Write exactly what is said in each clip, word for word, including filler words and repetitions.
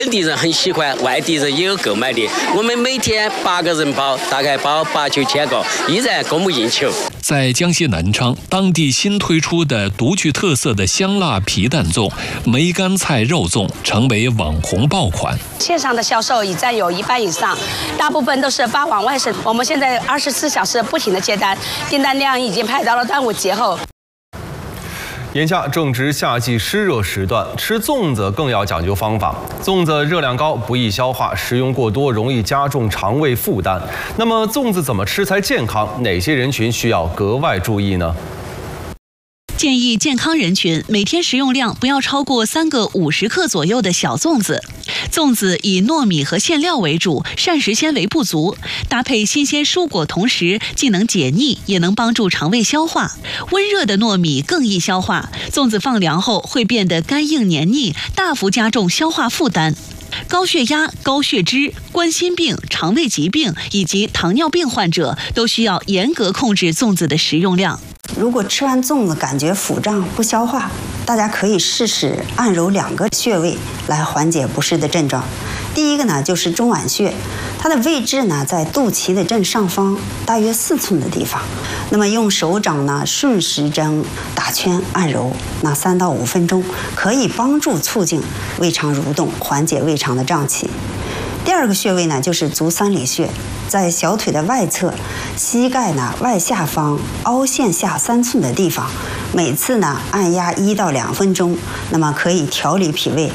本地人很喜欢，外地人也有购买的。我们每天八个人包，大概包八九千个，依然供不应求。 在江西南昌，当地新推出的独具特色的香辣皮蛋粽、梅干菜肉粽成为网红爆款。 线上的销售已占有一半以上，大部分都是发往外省。我们现在二十四小时不停的接单，订单量已经排到了端午节后。 眼下正值夏季湿热时段，吃粽子更要讲究方法。粽子热量高，不易消化，食用过多容易加重肠胃负担。那么粽子怎么吃才健康？哪些人群需要格外注意呢？ 建议健康人群每天食用量不要超过三个五十克左右的小粽子。粽子以糯米和馅料为主，膳食纤维不足，搭配新鲜蔬果同食，既能解腻，也能帮助肠胃消化。温热的糯米更易消化，粽子放凉后会变得干硬黏腻，大幅加重消化负担。高血压、高血脂、冠心病、肠胃疾病以及糖尿病患者都需要严格控制粽子的食用量。 如果吃完粽子感觉腹胀不消化，大家可以试试按揉两个穴位来缓解不适的症状。第一个呢就是中脘穴，它的位置呢在肚脐的正上方，大约四寸的地方。那么用手掌呢顺时针打圈按揉，那三到五分钟可以帮助促进胃肠蠕动，缓解胃肠的胀气。第二个穴位呢就是足三里穴，在小腿的外侧，膝盖呢外下方凹陷下三寸的地方，每次呢按压一到两分钟，那么可以调理脾胃。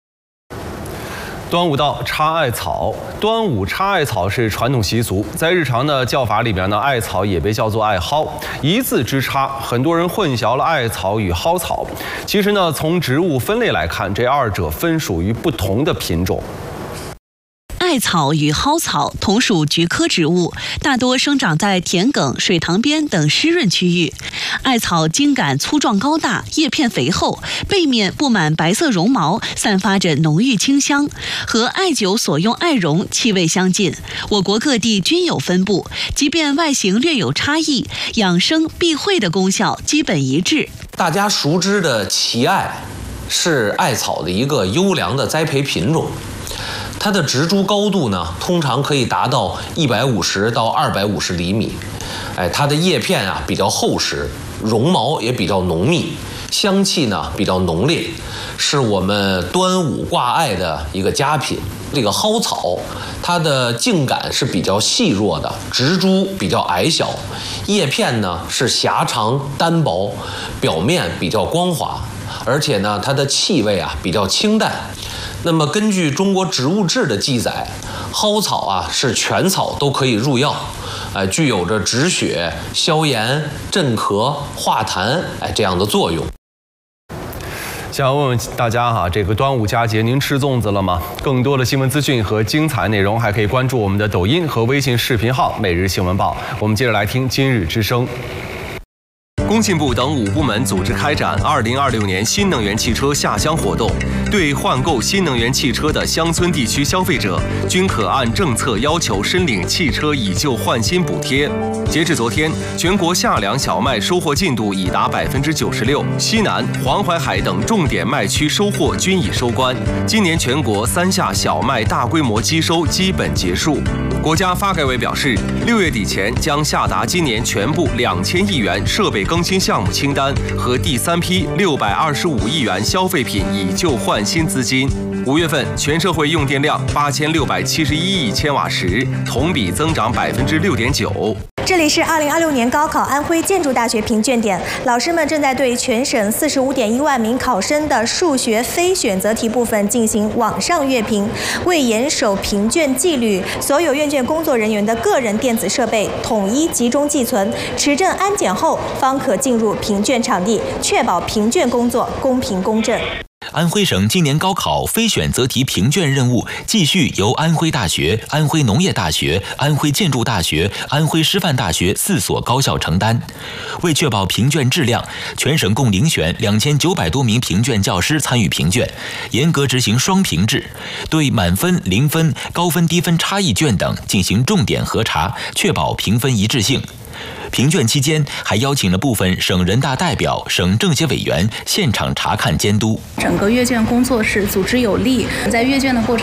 端午到，插艾草。端午插艾草是传统习俗，在日常的叫法里面呢，艾草也被叫做艾蒿，一字之差，很多人混淆了艾草与蒿草。其实呢，从植物分类来看，这二者分属于不同的品种。 艾草与蒿草同属菊科植物，大多生长在田埂、水塘边等湿润区域。艾草茎秆粗壮高大，叶片肥厚，背面布满白色绒毛，散发着浓郁清香，和艾灸所用艾绒气味相近。我国各地均有分布，即便外形略有差异，养生避讳的功效基本一致。 大家熟知的奇艾是艾草的一个优良的栽培品种。它的植株高度呢，通常可以达到一百五十到二百五十厘米。哎，它的叶片啊比较厚实，绒毛也比较浓密，香气呢比较浓烈，是我们端午挂艾的一个佳品。这个蒿草，它的茎秆是比较细弱的，植株比较矮小，叶片呢是狭长单薄，表面比较光滑，而且呢它的气味啊比较清淡。那么根据中国植物志的记载，蒿草啊是全草都可以入药，哎，具有着止血、消炎、镇咳、化痰哎这样的作用。 想要问问大家哈，这个端午佳节您吃粽子了吗？更多的新闻资讯和精彩内容，还可以关注我们的抖音和微信视频号《每日新闻报》。我们接着来听今日之声。工信部等五部门组织开展二零二六年新能源汽车下乡活动，对换购新能源汽车的乡村地区消费者，均可按政策要求申领汽车以旧换新补贴。截至昨天，全国夏粮小麦收获进度已达百分之九十六，西南、黄淮海等重点麦区收获均已收官。今年全国三夏小麦大规模机收基本结束。国家发改委表示，六月底前将下达今年全部两千亿元设备更新项目清单和第三批六百二十五亿元消费品以旧换新资金。五月份全社会用电量八千六百七十一亿千瓦时，同比增长百分之六点九。 这里是二零二六年高考安徽建筑大学评卷点，老师们正在对全省四十五点一万名考生的数学非选择题部分进行网上阅评。为严守评卷纪律，所有阅卷工作人员的个人电子设备统一集中寄存，持证安检后方可进入评卷场地，确保评卷工作公平公正。 安徽省今年高考非选择题评卷任务继续由安徽大学、安徽农业大学、安徽建筑大学、安徽师范大学四所高校承担。为确保评卷质量，全省共遴选两千九百多名评卷教师参与评卷，严格执行双评制，对满分、零分、高分低分差异卷等进行重点核查，确保评分一致性。评卷期间，还邀请了部分省人大代表、省政协委员现场查看监督。 整个阅卷工作是组织有力，在阅卷的过程